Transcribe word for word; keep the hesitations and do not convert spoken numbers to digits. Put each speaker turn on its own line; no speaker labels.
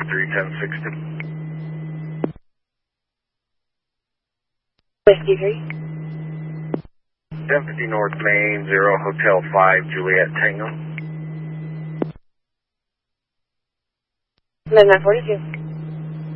three ten sixty.
Whiskey three.
ten fifty North Main, zero Hotel five, Juliet Tango.
Midnight forty-two.